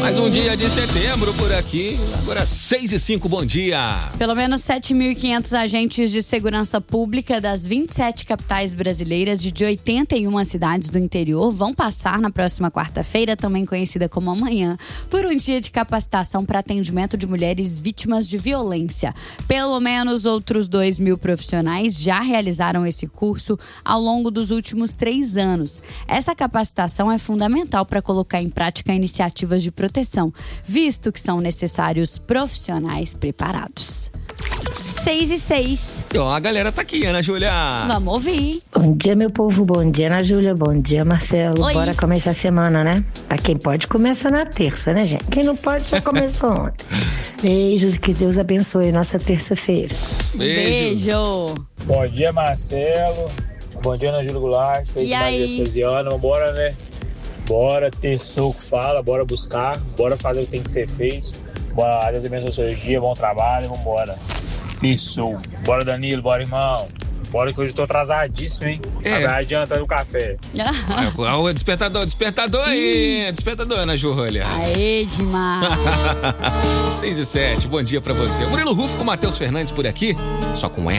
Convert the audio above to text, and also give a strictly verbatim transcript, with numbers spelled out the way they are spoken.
Mais um dia de setembro por aqui. Agora seis e cinco, bom dia. Pelo menos sete mil e quinhentos agentes de segurança pública das vinte e sete capitais brasileiras e de oitenta e uma cidades do interior vão passar na próxima quarta-feira, também conhecida como amanhã, por um dia de capacitação para atendimento de mulheres vítimas de violência. Pelo menos outros dois mil profissionais já realizaram esse curso ao longo dos últimos três anos. Essa capacitação é fundamental para colocar em prática iniciativas de proteção, visto que são necessários profissionais preparados. seis e seis. E ó, a galera tá aqui, Ana Júlia. Vamos ouvir. Bom dia, meu povo. Bom dia, Ana Júlia. Bom dia, Marcelo. Oi. Bora começar a semana, né? Pra quem pode, começa na terça, né, gente? Quem não pode, já começou ontem. Beijos e que Deus abençoe nossa terça-feira. Beijo. Beijo. Bom dia, Marcelo. Bom dia, Ana Júlia Goulart. E aí? Vespasiano. Bora, né? Bora ter soco, fala, bora buscar, bora fazer o que tem que ser feito. Bora, Deus abençoe o seu dia, bom trabalho, vambora. Ter soco. Bora, Danilo, bora, irmão. Bora que hoje eu tô atrasadíssimo, hein? É. Tá adiantando o café. Ah, o despertador, despertador aí. Despertador, Ana Júlia. Aê, demais. seis e sete, bom dia pra você. Murilo Rufo com Matheus Fernandes por aqui, só com ela.